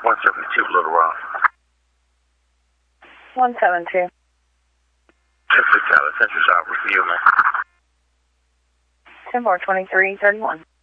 172 Little Rock. 172. 10-6 Central Shop, what's for you, man? 10-4-23-31.